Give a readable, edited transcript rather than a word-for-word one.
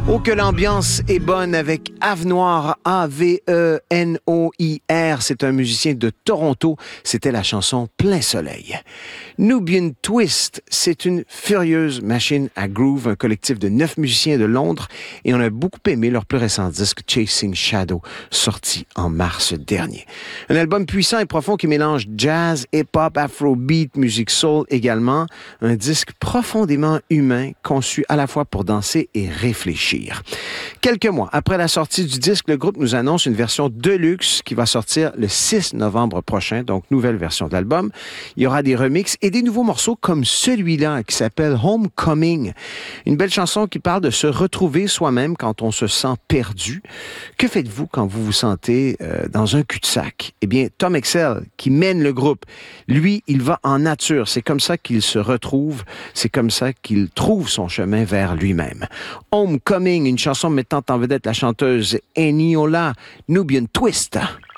Oh, que l'ambiance est bonne avec Avenoir, A-V-E-N-O-I-R. C'est un musicien de Toronto. C'était la chanson Plein Soleil. Nubian Twist, c'est une furieuse machine à groove, un collectif de 9 musiciens de Londres. Et on a beaucoup aimé leur plus récent disque Chasing Shadow, sorti en mars dernier. Un album puissant et profond qui mélange jazz, hip-hop, afrobeat, musique soul également. Un disque profondément humain, conçu à la fois pour danser et réfléchir. Quelques mois après la sortie du disque, le groupe nous annonce une version deluxe qui va sortir le 6 novembre prochain, donc nouvelle version de l'album. Il y aura des remixes et des nouveaux morceaux comme celui-là qui s'appelle Homecoming. Une belle chanson qui parle de se retrouver soi-même quand on se sent perdu. Que faites-vous quand vous vous sentez dans un cul-de-sac? Eh bien, Tom Excel, qui mène le groupe, lui, il va en nature. C'est comme ça qu'il se retrouve. C'est comme ça qu'il trouve son chemin vers lui-même. Homecoming, une chanson mettant en vedette la chanteuse Eniola, Nubian Twist.